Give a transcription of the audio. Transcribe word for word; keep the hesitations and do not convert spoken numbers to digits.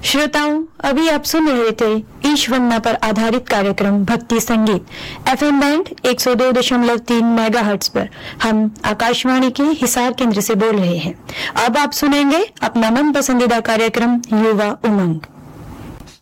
श्रोताओं, अभी आप सुन रहे थे ईश वंदना पर आधारित कार्यक्रम भक्ति संगीत एफएम बैंड एक सौ दो दशमलव तीन मेगाहर्ट्ज पर। हम आकाशवाणी के हिसार केंद्र से बोल रहे हैं। अब आप सुनेंगे अपना मन पसंदीदा कार्यक्रम युवा उमंग।